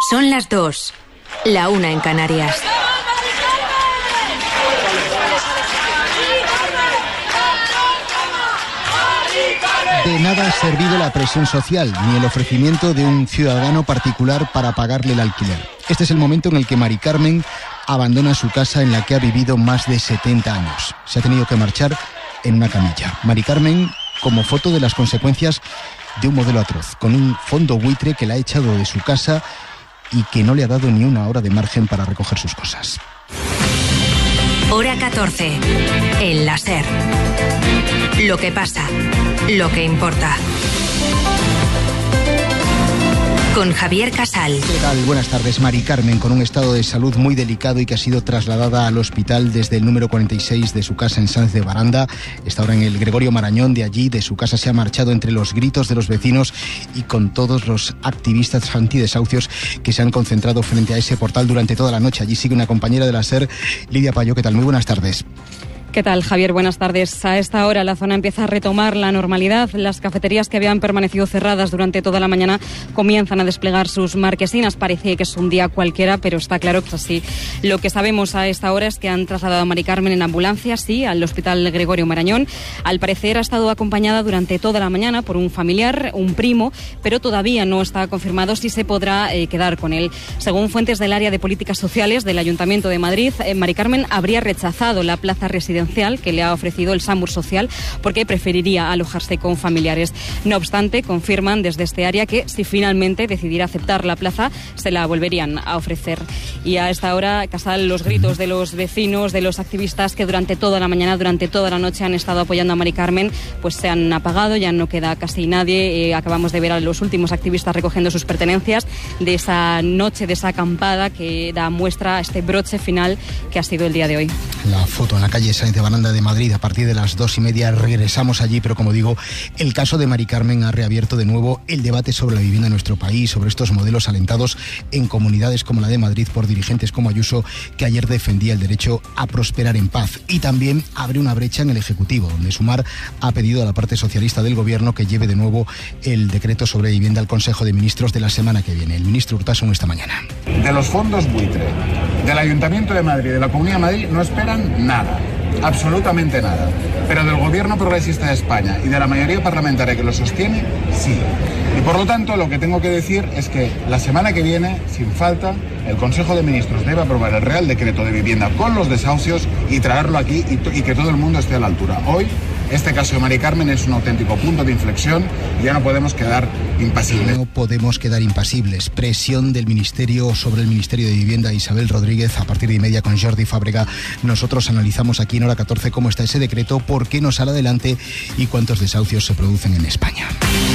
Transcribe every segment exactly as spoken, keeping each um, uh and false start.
Son las dos, la una en Canarias. De nada ha servido la presión social, ni el ofrecimiento de un ciudadano particular para pagarle el alquiler. Este es el momento en el que Mari Carmen abandona su casa en la que ha vivido más de setenta años. Se ha tenido que marchar en una camilla. Mari Carmen, como foto de las consecuencias de un modelo atroz, con un fondo buitre que la ha echado de su casa y que no le ha dado ni una hora de margen para recoger sus cosas. Hora catorce. El láser. Lo que pasa, lo que importa. Con Javier Casal. ¿Qué tal? Buenas tardes. Mari Carmen, con un estado de salud muy delicado y que ha sido trasladada al hospital desde el número cuarenta y seis de su casa en Sáenz de Baranda. Está ahora en el Gregorio Marañón. De allí, de su casa, se ha marchado entre los gritos de los vecinos y con todos los activistas antidesahucios que se han concentrado frente a ese portal durante toda la noche. Allí sigue una compañera de la SER, Lidia Payo. ¿Qué tal? Muy buenas tardes. ¿Qué tal, Javier? Buenas tardes. A esta hora la zona empieza a retomar la normalidad. Las cafeterías que habían permanecido cerradas durante toda la mañana comienzan a desplegar sus marquesinas. Parece que es un día cualquiera, pero está claro que es así. Lo que sabemos a esta hora es que han trasladado a Mari Carmen en ambulancia, sí, al Hospital Gregorio Marañón. Al parecer ha estado acompañada durante toda la mañana por un familiar, un primo, pero todavía no está confirmado si se podrá eh, quedar con él. Según fuentes del área de políticas sociales del Ayuntamiento de Madrid, eh, Mari Carmen habría rechazado la plaza residencial que le ha ofrecido el SAMUR Social porque preferiría alojarse con familiares. No obstante, confirman desde este área que si finalmente decidiera aceptar la plaza, se la volverían a ofrecer. Y a esta hora, Casal, los gritos de los vecinos, de los activistas que durante toda la mañana, durante toda la noche han estado apoyando a Mari Carmen, pues se han apagado, ya no queda casi nadie. Eh, acabamos de ver a los últimos activistas recogiendo sus pertenencias de esa noche, de esa acampada que da muestra a este broche final que ha sido el día de hoy. La foto en la calle Sáenz de Baranda de Madrid a partir de las dos y media. Regresamos allí, pero como digo, el caso de Mari Carmen ha reabierto de nuevo el debate sobre la vivienda en nuestro país, sobre estos modelos alentados en comunidades como la de Madrid por dirigentes como Ayuso, que ayer defendía el derecho a prosperar en paz. Y también abre una brecha en el Ejecutivo, donde Sumar ha pedido a la parte socialista del Gobierno que lleve de nuevo el decreto sobre vivienda al Consejo de Ministros de la semana que viene. El ministro Urtasun esta mañana. De los fondos buitre, del Ayuntamiento de Madrid, de la Comunidad de Madrid, no esperan nada. Absolutamente nada. Pero del Gobierno Progresista de España y de la mayoría parlamentaria que lo sostiene, sí. Y por lo tanto, lo que tengo que decir es que la semana que viene, sin falta, el Consejo de Ministros debe aprobar el Real Decreto de Vivienda con los desahucios y traerlo aquí y, y que todo el mundo esté a la altura. Hoy, este caso de Mari Carmen es un auténtico punto de inflexión y ya no podemos quedar impasibles. No podemos quedar impasibles. Presión del Ministerio sobre el Ministerio de Vivienda. Isabel Rodríguez, a partir de y media con Jordi Fábrega. Nosotros analizamos aquí en Hora catorce cómo está ese decreto, por qué no sale adelante y cuántos desahucios se producen en España.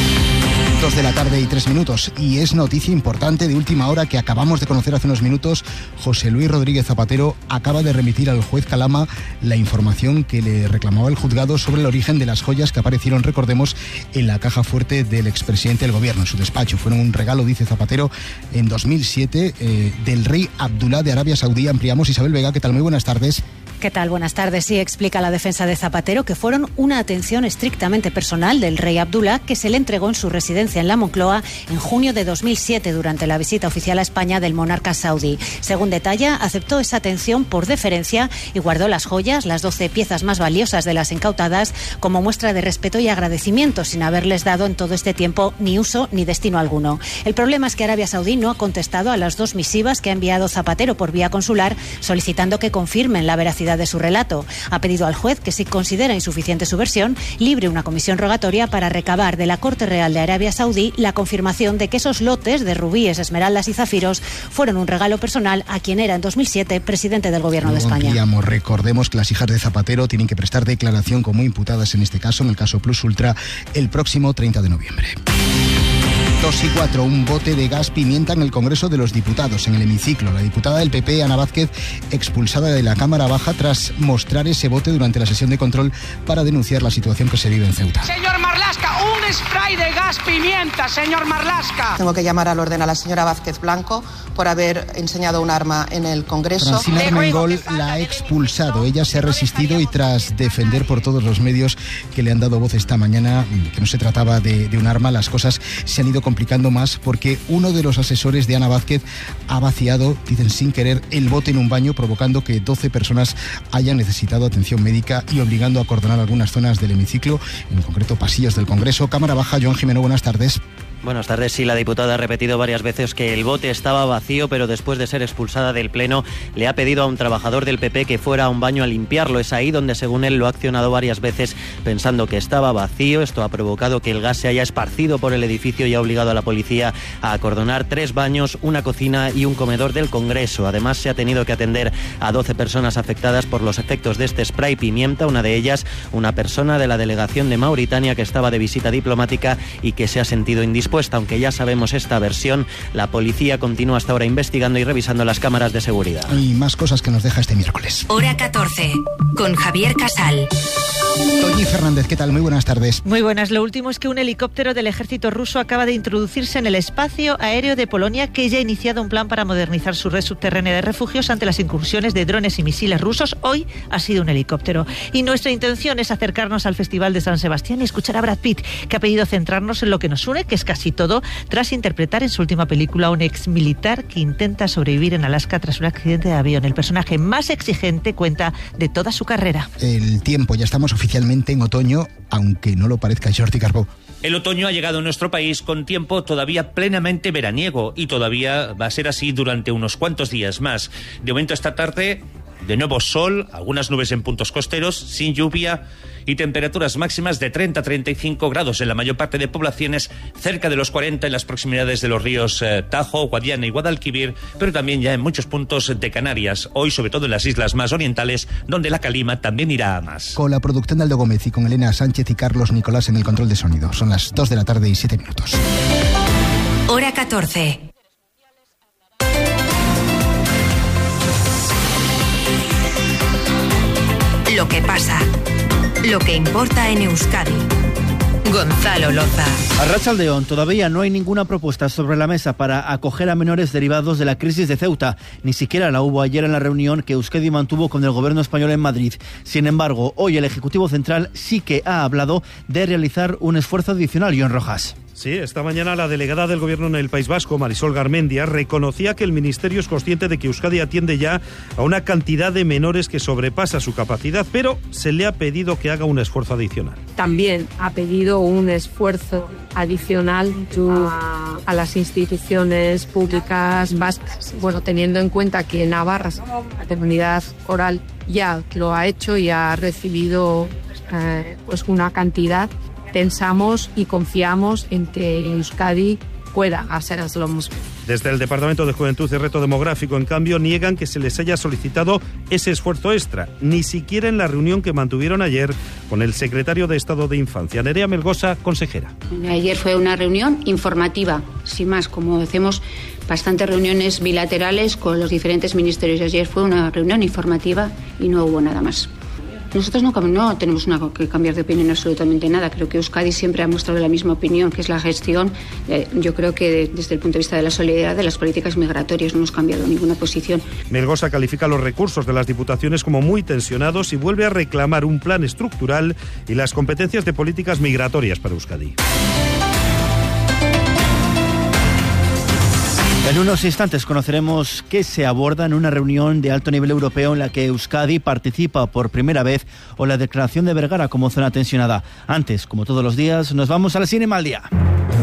Dos de la tarde y tres minutos. Y es noticia importante de última hora que acabamos de conocer hace unos minutos. José Luis Rodríguez Zapatero acaba de remitir al juez Calama la información que le reclamaba el juzgado sobre el origen de las joyas que aparecieron, recordemos, en la caja fuerte del expresidente del gobierno, en su despacho. Fueron un regalo, dice Zapatero, en dos mil siete eh, del rey Abdulá de Arabia Saudí. Ampliamos. Isabel Vega, ¿qué tal? Muy buenas tardes. ¿Qué tal? Buenas tardes. Sí, explica la defensa de Zapatero que fueron una atención estrictamente personal del rey Abdulá que se le entregó en su residencia en la Moncloa en junio de dos mil siete durante la visita oficial a España del monarca saudí. Según detalla, aceptó esa atención por deferencia y guardó las joyas, las doce piezas más valiosas de las incautadas, como muestra de respeto y agradecimiento, sin haberles dado en todo este tiempo ni uso ni destino alguno. El problema es que Arabia Saudí no ha contestado a las dos misivas que ha enviado Zapatero por vía consular solicitando que confirmen la veracidad de su relato. Ha pedido al juez que, si considera insuficiente su versión, libre una comisión rogatoria para recabar de la Corte Real de Arabia Saudí la confirmación de que esos lotes de rubíes, esmeraldas y zafiros fueron un regalo personal a quien era en dos mil siete presidente del Gobierno de España. Ampliamos. Recordemos que las hijas de Zapatero tienen que prestar declaración como imputadas en este caso, en el caso Plus Ultra, el próximo treinta de noviembre. Dos y cuatro, un bote de gas pimienta en el Congreso de los Diputados, en el hemiciclo. La diputada del P P, Ana Vázquez, expulsada de la Cámara Baja tras mostrar ese bote durante la sesión de control para denunciar la situación que se vive en Ceuta. Señor Marlaska, un spray de gas pimienta, señor Marlaska. Tengo que llamar al orden a la señora Vázquez Blanco por haber enseñado un arma en el Congreso. Francina Armengol la ha expulsado. Ella se ha resistido y tras defender por todos los medios que le han dado voz esta mañana que no se trataba de, de un arma, las cosas se han ido complicando más porque uno de los asesores de Ana Vázquez ha vaciado, dicen sin querer, el bote en un baño, provocando que doce personas hayan necesitado atención médica y obligando a acordonar algunas zonas del hemiciclo, en concreto pasillos del Congreso. Cámara Baja, Joan Jimeno, buenas tardes. Buenas tardes. Sí, la diputada ha repetido varias veces que el bote estaba vacío, pero después de ser expulsada del Pleno le ha pedido a un trabajador del P P que fuera a un baño a limpiarlo. Es ahí donde, según él, lo ha accionado varias veces pensando que estaba vacío. Esto ha provocado que el gas se haya esparcido por el edificio y ha obligado a la policía a acordonar tres baños, una cocina y un comedor del Congreso. Además, se ha tenido que atender a doce personas afectadas por los efectos de este spray pimienta, una de ellas una persona de la delegación de Mauritania que estaba de visita diplomática y que se ha sentido indispuesta. Aunque ya sabemos esta versión, la policía continúa hasta ahora investigando y revisando las cámaras de seguridad. Y más cosas que nos deja este miércoles. Hora catorce, con Javier Casal. Toñi Fernández, ¿qué tal? Muy buenas tardes. Muy buenas. Lo último es que un helicóptero del ejército ruso acaba de introducirse en el espacio aéreo de Polonia, que ya ha iniciado un plan para modernizar su red subterránea de refugios ante las incursiones de drones y misiles rusos. Hoy ha sido un helicóptero. Y nuestra intención es acercarnos al Festival de San Sebastián y escuchar a Brad Pitt, que ha pedido centrarnos en lo que nos une, que es casi todo, tras interpretar en su última película a un ex militar que intenta sobrevivir en Alaska tras un accidente de avión. El personaje más exigente, cuenta, de toda su carrera. El tiempo, ya estamos oficialmente en otoño, aunque no lo parezca. Jordi Carbó. El otoño ha llegado a nuestro país con tiempo todavía plenamente veraniego y todavía va a ser así durante unos cuantos días más. De momento esta tarde, de nuevo sol, algunas nubes en puntos costeros, sin lluvia y temperaturas máximas de treinta a treinta y cinco grados en la mayor parte de poblaciones, cerca de los cuarenta en las proximidades de los ríos eh, Tajo, Guadiana y Guadalquivir, pero también ya en muchos puntos de Canarias, hoy sobre todo en las islas más orientales, donde la calima también irá a más. Con la producción de Aldo Gómez y con Elena Sánchez y Carlos Nicolás en el control de sonido. Son las dos de la tarde y siete minutos. Hora catorce. Lo que pasa, lo que importa en Euskadi. Gonzalo Loza. Arratsaldeon, todavía no hay ninguna propuesta sobre la mesa para acoger a menores derivados de la crisis de Ceuta. Ni siquiera la hubo ayer en la reunión que Euskadi mantuvo con el gobierno español en Madrid. Sin embargo, hoy el Ejecutivo Central sí que ha hablado de realizar un esfuerzo adicional. Joan Rojas. Sí, esta mañana la delegada del Gobierno en el País Vasco, Marisol Garmendia, reconocía que el Ministerio es consciente de que Euskadi atiende ya a una cantidad de menores que sobrepasa su capacidad, pero se le ha pedido que haga un esfuerzo adicional. También ha pedido un esfuerzo adicional a, a las instituciones públicas vascas. Bueno, teniendo en cuenta que Navarra, la comunidad oral, ya lo ha hecho y ha recibido eh, pues una cantidad. Pensamos y confiamos en que Euskadi pueda hacer lo mismo. Desde el Departamento de Juventud y Reto Demográfico, en cambio, niegan que se les haya solicitado ese esfuerzo extra, ni siquiera en la reunión que mantuvieron ayer con el secretario de Estado de Infancia, Nerea Melgosa, consejera. Ayer fue una reunión informativa, sin más, como hacemos bastantes reuniones bilaterales con los diferentes ministerios. Ayer fue una reunión informativa y no hubo nada más. Nosotros no, no tenemos una, que cambiar de opinión absolutamente nada. Creo que Euskadi siempre ha mostrado la misma opinión, que es la gestión. Eh, yo creo que desde el punto de vista de la solidaridad de las políticas migratorias no hemos cambiado ninguna posición. Melgosa califica los recursos de las diputaciones como muy tensionados y vuelve a reclamar un plan estructural y las competencias de políticas migratorias para Euskadi. En unos instantes conoceremos qué se aborda en una reunión de alto nivel europeo en la que Euskadi participa por primera vez o la declaración de Vergara como zona tensionada. Antes, como todos los días, nos vamos al Cinema al Día.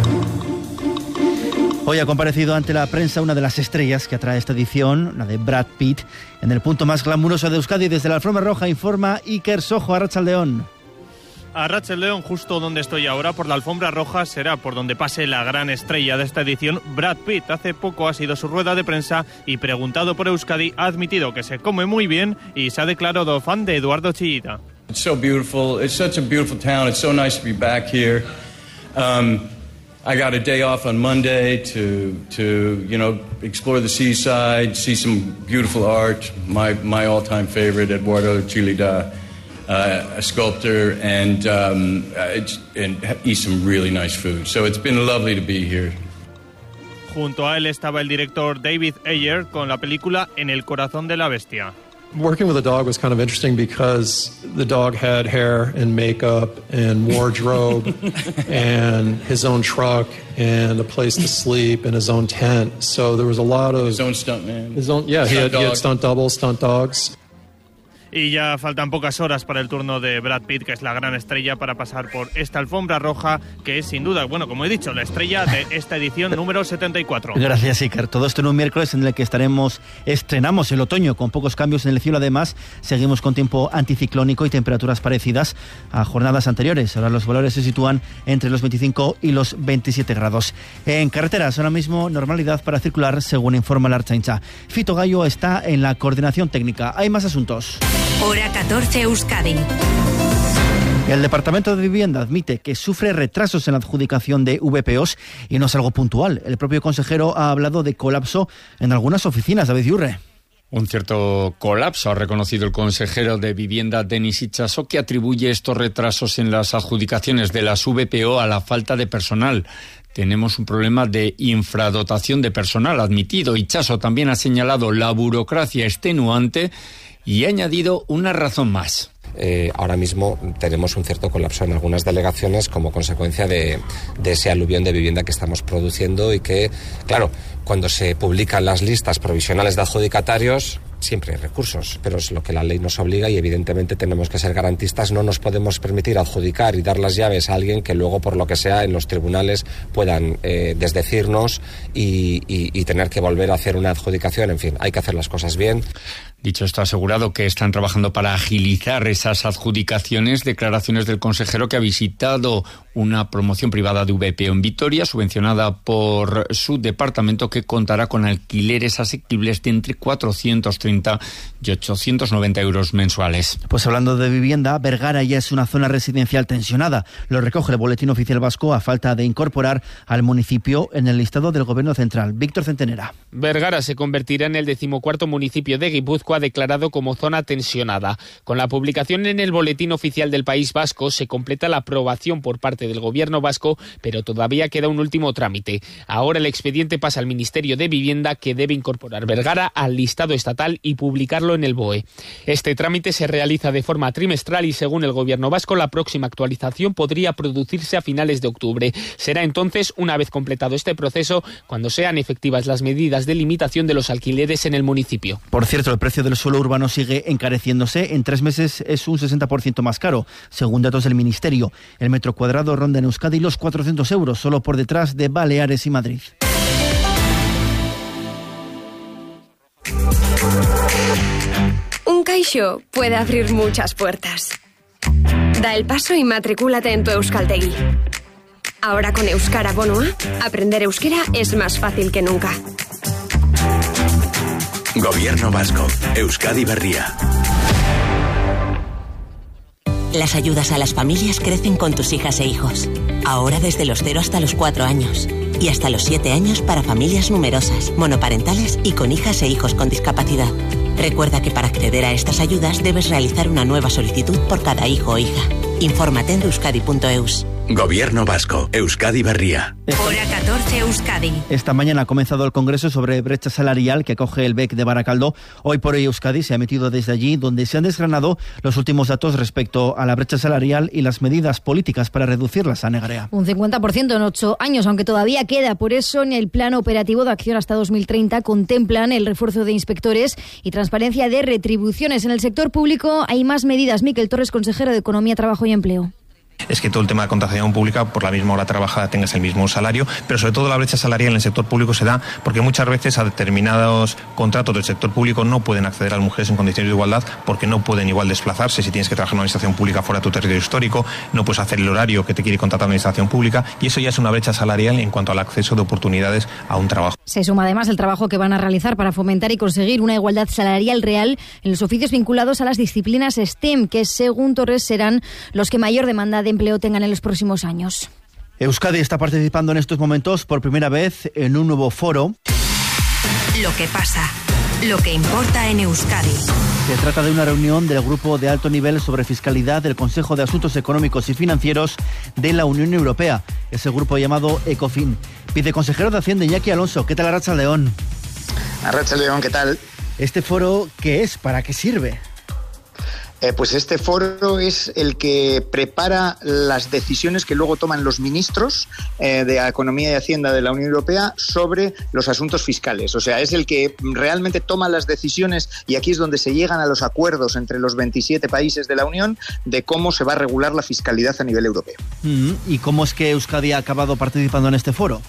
Hoy ha comparecido ante la prensa una de las estrellas que atrae esta edición, la de Brad Pitt. En el punto más glamuroso de Euskadi, desde la alfombra roja, informa Iker Sojo, Arratsaldeon. A Arratsaldeon, justo donde estoy ahora, por la alfombra roja, será por donde pase la gran estrella de esta edición, Brad Pitt. Hace poco ha sido su rueda de prensa y, preguntado por Euskadi, ha admitido que se come muy bien y se ha declarado fan de Eduardo Chillida. It's so beautiful. It's such a beautiful town. It's so nice to be back here. Um, I got a day off on Monday to, to, you know, explore the seaside, see some beautiful art. My, my all-time favorite, Eduardo Chillida. Uh, a sculptor, and, um, uh, and eat some really nice food. So it's been lovely to be here. Junto a él estaba el director David Ayer con la película En el corazón de la bestia. Working with a dog was kind of interesting because the dog had hair and makeup and wardrobe and his own truck and a place to sleep and his own tent. So there was a lot of... His own stunt man. His own, yeah, he had, he had stunt doubles, stunt dogs. Y ya faltan pocas horas para el turno de Brad Pitt, que es la gran estrella, para pasar por esta alfombra roja, que es sin duda, bueno, como he dicho, la estrella de esta edición número setenta y cuatro. Gracias, Iker. Todo esto en un miércoles en el que estaremos, estrenamos el otoño con pocos cambios en el cielo. Además, seguimos con tiempo anticiclónico y temperaturas parecidas a jornadas anteriores. Ahora los valores se sitúan entre los veinticinco y los veintisiete grados. En carreteras, ahora mismo, normalidad para circular, según informa la Ertzaintza. Fito Gallo está en la coordinación técnica. Hay más asuntos. Hora catorce Euskadi. El Departamento de Vivienda admite que sufre retrasos en la adjudicación de V P Os y no es algo puntual. El propio consejero ha hablado de colapso en algunas oficinas. David Yurre. Un cierto colapso ha reconocido el consejero de Vivienda, Denis Itxaso, que atribuye estos retrasos en las adjudicaciones de las V P O a la falta de personal. Tenemos un problema de infradotación de personal admitido. Itxaso también ha señalado la burocracia extenuante y ha añadido una razón más. Eh, ahora mismo tenemos un cierto colapso en algunas delegaciones como consecuencia de, de ese aluvión de vivienda que estamos produciendo y que, claro, cuando se publican las listas provisionales de adjudicatarios siempre hay recursos, pero es lo que la ley nos obliga y evidentemente tenemos que ser garantistas. No nos podemos permitir adjudicar y dar las llaves a alguien que luego, por lo que sea, en los tribunales puedan eh, desdecirnos y, y, y tener que volver a hacer una adjudicación. En fin, hay que hacer las cosas bien. Dicho esto, ha asegurado que están trabajando para agilizar esas adjudicaciones. Declaraciones del consejero, que ha visitado una promoción privada de V P O en Vitoria, subvencionada por su departamento, que contará con alquileres asequibles de entre cuatrocientos treinta y ochocientos noventa euros mensuales. Pues hablando de vivienda, Vergara ya es una zona residencial tensionada. Lo recoge el Boletín Oficial Vasco a falta de incorporar al municipio en el listado del Gobierno Central. Víctor Centenera. Vergara se convertirá en el decimocuarto municipio de Guipúzcoa declarado como zona tensionada. Con la publicación en el Boletín Oficial del País Vasco se completa la aprobación por parte del Gobierno vasco, pero todavía queda un último trámite. Ahora el expediente pasa al Ministerio de Vivienda, que debe incorporar Vergara al listado estatal y publicarlo en el B O E. Este trámite se realiza de forma trimestral y, según el Gobierno vasco, la próxima actualización podría producirse a finales de octubre. Será entonces, una vez completado este proceso, cuando sean efectivas las medidas de limitación de los alquileres en el municipio. Por cierto, el precio del suelo urbano sigue encareciéndose. En tres meses es un sesenta por ciento más caro, según datos del Ministerio. El metro cuadrado ronda en Euskadi los cuatrocientos euros, solo por detrás de Baleares y Madrid. Un Caixo puede abrir muchas puertas. Da el paso y matricúlate en tu Euskaltegi. Ahora con Euskara Bonoa, aprender euskera es más fácil que nunca. Gobierno vasco, Euskadi Berria. Las ayudas a las familias crecen con tus hijas e hijos. Ahora desde los cero hasta los cuatro años. Y hasta los siete años para familias numerosas, monoparentales y con hijas e hijos con discapacidad. Recuerda que para acceder a estas ayudas debes realizar una nueva solicitud por cada hijo o hija. Infórmate en euskadi punto eus. Gobierno vasco, Euskadi Berria. Hora catorce Euskadi. Esta mañana ha comenzado el Congreso sobre brecha salarial que acoge el B E C de Baracaldo. Hoy por hoy Euskadi se ha metido desde allí, donde se han desgranado los últimos datos respecto a la brecha salarial y las medidas políticas para reducirlas. A Negarea. Un cincuenta por ciento en ocho años, aunque todavía queda. Por eso, en el Plan Operativo de Acción hasta dos mil treinta contemplan el refuerzo de inspectores y transparencia de retribuciones. En el sector público hay más medidas. Miquel Torres, consejero de Economía, Trabajo y Empleo. Es que todo el tema de contratación pública, por la misma hora trabajada, tengas el mismo salario, pero sobre todo la brecha salarial en el sector público se da porque muchas veces a determinados contratos del sector público no pueden acceder a las mujeres en condiciones de igualdad porque no pueden igual desplazarse. Si tienes que trabajar en una administración pública fuera de tu territorio histórico, no puedes hacer el horario que te quiere contratar la administración pública, y eso ya es una brecha salarial en cuanto al acceso de oportunidades a un trabajo. Se suma además el trabajo que van a realizar para fomentar y conseguir una igualdad salarial real en los oficios vinculados a las disciplinas STEM, que según Torres serán los que mayor demanda de empleo tengan en los próximos años. Euskadi está participando en estos momentos por primera vez en un nuevo foro. Lo que pasa, lo que importa en Euskadi. Se trata de una reunión del Grupo de Alto Nivel sobre Fiscalidad del Consejo de Asuntos Económicos y Financieros de la Unión Europea. Es el grupo llamado ECOFIN. Viceconsejero de Hacienda, Iñaki Alonso. ¿Qué tal, Arratsaldeon? Arratsaldeon, ¿qué tal? ¿Este foro qué es? ¿Para qué sirve? Eh, pues este foro es el que prepara las decisiones que luego toman los ministros eh, de Economía y Hacienda de la Unión Europea sobre los asuntos fiscales. O sea, es el que realmente toma las decisiones, y aquí es donde se llegan a los acuerdos entre los veintisiete países de la Unión de cómo se va a regular la fiscalidad a nivel europeo. Mm, ¿y cómo es que Euskadi ha acabado participando en este foro?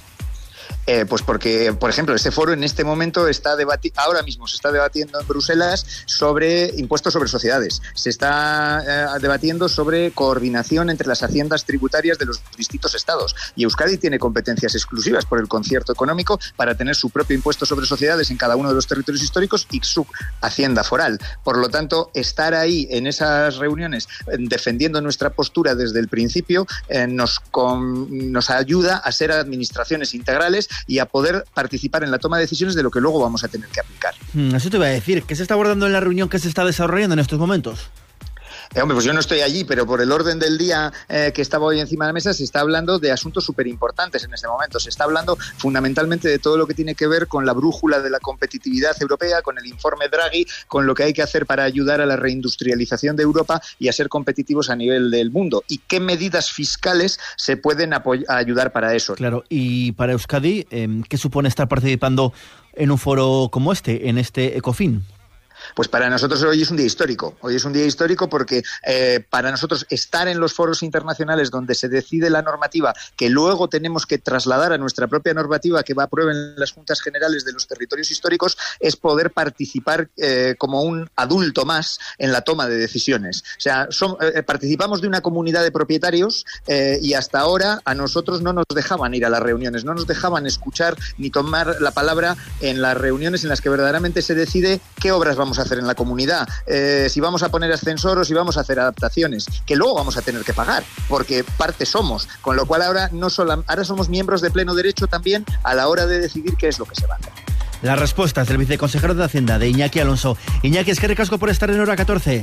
Eh, pues porque, por ejemplo, este foro en este momento está debatiendo, ahora mismo se está debatiendo en Bruselas sobre impuestos sobre sociedades. Se está eh, debatiendo sobre coordinación entre las haciendas tributarias de los distintos estados. Y Euskadi tiene competencias exclusivas por el concierto económico para tener su propio impuesto sobre sociedades en cada uno de los territorios históricos y su hacienda foral. Por lo tanto, estar ahí en esas reuniones eh, defendiendo nuestra postura desde el principio eh, nos, con, nos ayuda a ser administraciones integrales y a poder participar en la toma de decisiones de lo que luego vamos a tener que aplicar. Mm, eso te iba a decir. ¿Qué se está abordando en la reunión que se está desarrollando en estos momentos? Eh, hombre, pues yo no estoy allí, pero por el orden del día eh, que estaba hoy encima de la mesa se está hablando de asuntos súper importantes en este momento. Se está hablando fundamentalmente de todo lo que tiene que ver con la brújula de la competitividad europea, con el informe Draghi, con lo que hay que hacer para ayudar a la reindustrialización de Europa y a ser competitivos a nivel del mundo. Y qué medidas fiscales se pueden apoy- ayudar para eso. Claro, y para Euskadi, eh, ¿qué supone estar participando en un foro como este, en este Ecofin? Pues para nosotros hoy es un día histórico. Hoy es un día histórico porque eh, para nosotros estar en los foros internacionales donde se decide la normativa que luego tenemos que trasladar a nuestra propia normativa que va a aprueben las Juntas Generales de los territorios históricos es poder participar eh, como un adulto más en la toma de decisiones. O sea, son, eh, participamos de una comunidad de propietarios eh, y hasta ahora a nosotros no nos dejaban ir a las reuniones, no nos dejaban escuchar ni tomar la palabra en las reuniones en las que verdaderamente se decide qué obras vamos a hacer en la comunidad, eh, si vamos a poner ascensor o si vamos a hacer adaptaciones, que luego vamos a tener que pagar, porque parte somos, con lo cual ahora no solo, ahora somos miembros de pleno derecho también a la hora de decidir qué es lo que se va a hacer. Las respuestas del viceconsejero de Hacienda, de Iñaki Alonso. Iñaki, es que recasco por estar en Hora catorce.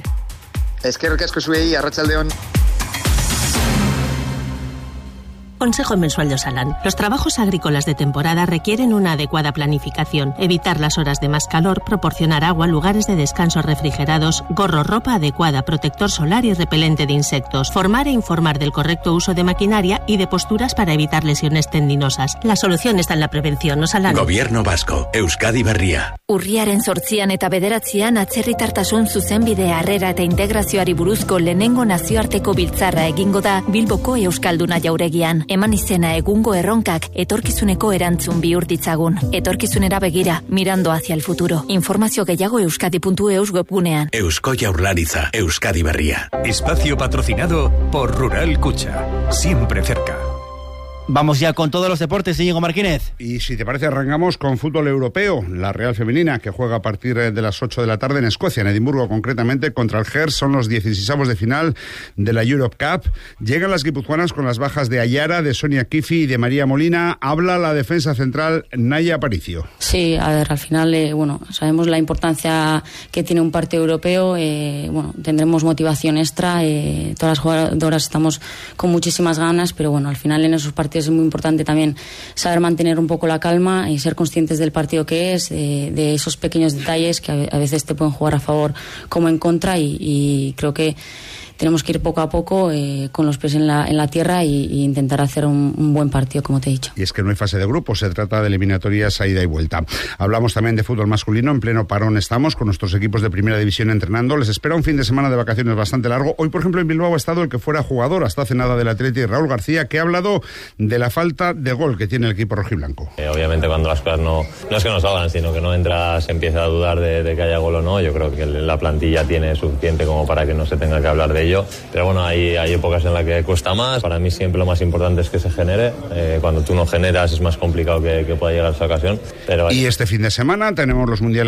Es que recasco sube ahí, Arratsaldeon. Consejo mensual de Osalan. Los trabajos agrícolas de temporada requieren una adecuada planificación, evitar las horas de más calor, proporcionar agua, lugares de descanso refrigerados, gorro, ropa adecuada, protector solar y repelente de insectos, formar e informar del correcto uso de maquinaria y de posturas para evitar lesiones tendinosas. La solución está en la prevención. Osalan. Gobierno vasco, Euskadi Berria. Urriaren zortzian eta bederatzian atzerritartasun zuzenbide harrera eta integrazioari buruzko lehenengo nazioarteko biltzarra egingo da Bilboko Euskalduna jauregian. Eman izena egungo erronkak etorkizuneko erantzun bihur ditzagun. Etorkizunera begira, mirando hacia el futuro. Informazio gehiago euskadi puntu eus webgunean. Eusko Jaurlaritza, Euskadi Berria. Espacio patrocinado por Rural Cucha. Siempre cerca. Vamos ya con todos los deportes, Íñigo Martínez. Y si te parece, arrancamos con fútbol europeo. La Real Femenina, que juega a partir de las ocho de la tarde en Escocia, en Edimburgo concretamente, contra el Gers. Son los dieciseisavos de final de la Europe Cup. Llegan las guipuzcoanas con las bajas de Ayara, de Sonia Kifi y de María Molina. Habla la defensa central Naya Aparicio. Sí, a ver, al final, eh, bueno, sabemos la importancia que tiene un partido europeo. Eh, bueno, tendremos motivación extra. Eh, todas las jugadoras estamos con muchísimas ganas, pero bueno, al final en esos partidos es muy importante también saber mantener un poco la calma y ser conscientes del partido que es, de, de esos pequeños detalles que a veces te pueden jugar a favor como en contra y, y creo que tenemos que ir poco a poco eh, con los pies en la, en la tierra y, y intentar hacer un, un buen partido, como te he dicho. Y es que no hay fase de grupos, se trata de eliminatorias a ida y vuelta. Hablamos también de fútbol masculino, en pleno parón estamos con nuestros equipos de primera división entrenando. Les espera un fin de semana de vacaciones bastante largo. Hoy, por ejemplo, en Bilbao ha estado el que fuera jugador hasta hace nada del Atleti, Raúl García, que ha hablado de la falta de gol que tiene el equipo rojiblanco. Eh, obviamente cuando las cosas no, no es que no salgan, sino que no entra, se empieza a dudar de, de que haya gol o no. Yo creo que la plantilla tiene suficiente como para que no se tenga que hablar de ello. Pero bueno, Hay, hay épocas en las que cuesta más. Para mí siempre lo más importante es que se genere. Eh, cuando tú no generas es más complicado que, que pueda llegar esa ocasión. Pero... Y este fin de semana tenemos los mundiales